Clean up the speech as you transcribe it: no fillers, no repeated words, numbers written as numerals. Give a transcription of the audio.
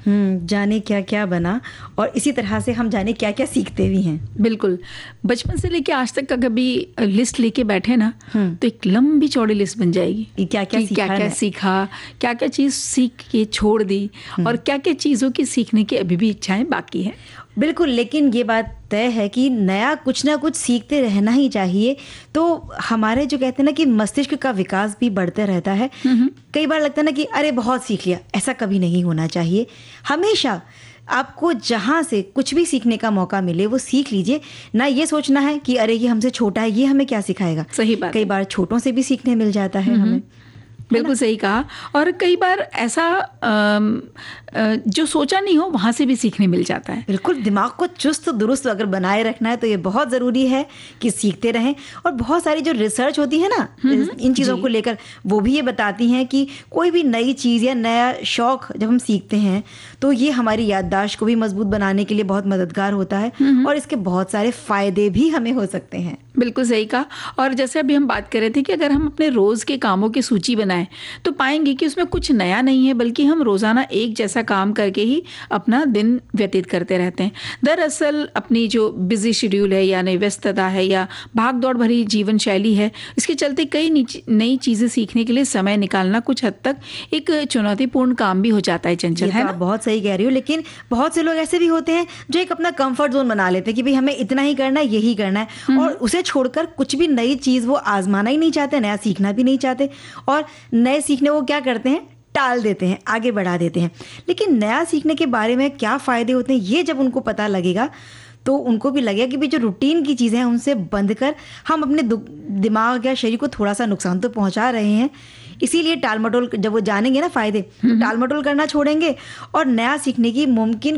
जाने क्या क्या बना और इसी तरह से हम जाने क्या क्या सीखते भी हैं। बिल्कुल, बचपन से लेके आज तक का कभी लिस्ट लेके बैठे ना तो एक लंबी चौड़ी लिस्ट बन जाएगी कि क्या क्या सीखा, क्या क्या सीखा, क्या क्या चीज़ सीख के छोड़ दी और क्या क्या चीज़ों की सीखने की अभी भी इच्छाएं बाकी हैं। बिल्कुल, लेकिन ये बात तय है कि नया कुछ ना कुछ सीखते रहना ही चाहिए, तो हमारे जो कहते हैं ना कि मस्तिष्क का विकास भी बढ़ते रहता है। कई बार लगता है ना कि अरे बहुत सीख लिया, ऐसा कभी नहीं होना चाहिए। हमेशा आपको जहाँ से कुछ भी सीखने का मौका मिले वो सीख लीजिए, ना ये सोचना है कि अरे ये हमसे छोटा है, ये हमें क्या सिखाएगा। सही बात। कई बार छोटों से भी सीखने मिल जाता है हमें। बिल्कुल सही कहा। और कई बार ऐसा जो सोचा नहीं हो वहाँ से भी सीखने मिल जाता है। बिल्कुल, दिमाग को चुस्त दुरुस्त अगर बनाए रखना है तो ये बहुत ज़रूरी है कि सीखते रहें। और बहुत सारी जो रिसर्च होती है ना इन चीज़ों को लेकर, वो भी ये बताती हैं कि कोई भी नई चीज़ या नया शौक जब हम सीखते हैं तो ये हमारी याददाश्त को भी मजबूत बनाने के लिए बहुत मददगार होता है और इसके बहुत सारे फ़ायदे भी हमें हो सकते हैं। बिल्कुल सही कहा। और जैसे अभी हम बात कर रहे थे कि अगर हम अपने रोज़ के कामों की सूची बनाएं तो पाएंगे कि उसमें कुछ नया नहीं है, बल्कि हम रोज़ाना एक जैसा काम करके ही अपना दिन व्यतीत करते रहते हैं। दरअसल अपनी जो बिजी शेड्यूल है यानी व्यस्तता है या भाग दौड़ भरी जीवन शैली है, इसके चलते कई नई चीज़ें सीखने के लिए समय निकालना कुछ हद तक एक चुनौतीपूर्ण काम भी हो जाता है। चंचल, है ना? आप बहुत सही कह रही हो, लेकिन बहुत से लोग ऐसे भी होते हैं जो एक अपना कंफर्ट जोन बना लेते हैं कि भाई हमें इतना ही करना है, यही करना है, और उसे छोड़कर कुछ भी नई चीज़ वो आजमाना ही नहीं चाहते, नया सीखना भी नहीं चाहते, और नए सीखने वो क्या करते हैं, टाल देते हैं, आगे बढ़ा देते हैं। लेकिन नया सीखने के बारे में क्या फ़ायदे होते हैं ये जब उनको पता लगेगा तो उनको भी लगेगा कि भाई जो रूटीन की चीज़ें हैं उनसे बंद कर हम अपने दिमाग या शरीर को थोड़ा सा नुकसान तो पहुंचा रहे हैं। इसीलिए टाल मटोल जब वो जानेंगे ना फ़ायदे, तो टाल मटोल करना छोड़ेंगे और नया सीखने की मुमकिन